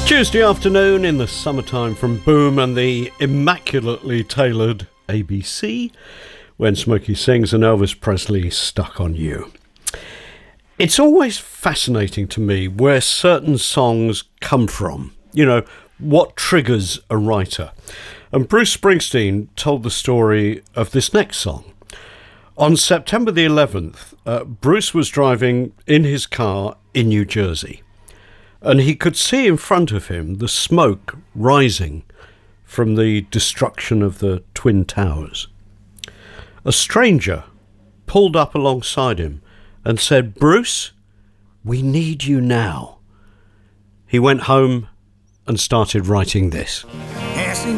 Tuesday afternoon in the summertime from Boom and the immaculately tailored ABC, when Smokey sings and Elvis Presley Stuck on You. It's always fascinating to me where certain songs come from, you know, what triggers a writer. And Bruce Springsteen told the story of this next song. On September the 11th, Bruce was driving in his car in New Jersey, and he could see in front of him the smoke rising from the destruction of the Twin Towers. A stranger pulled up alongside him and said, "Bruce, we need you now." He went home and started writing this.